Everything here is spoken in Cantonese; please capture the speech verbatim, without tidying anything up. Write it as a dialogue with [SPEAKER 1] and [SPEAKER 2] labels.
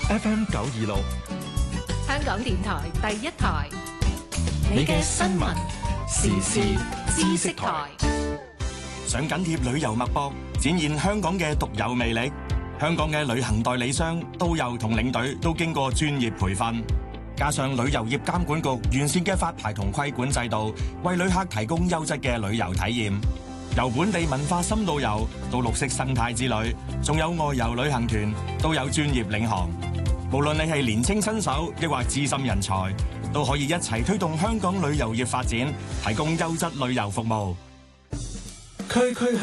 [SPEAKER 1] F M 九二六，
[SPEAKER 2] 香港電台第一台，
[SPEAKER 1] 你嘅新聞時事知識台，
[SPEAKER 3] 想緊貼旅遊脈搏，展現香港嘅獨有魅力。香港嘅旅行代理商、導遊同領隊都經過專業培訓，加上旅遊業監管局完善嘅發牌同規管制度，為旅客提供優質嘅旅遊體驗。由本地文化深度遊到綠色生態之旅，仲有外遊旅行團，都有專業領航。無論你係年青新手，抑或資深人才，都可以一齊推動香港旅遊業發展，提供優質旅遊服務。
[SPEAKER 1] 區區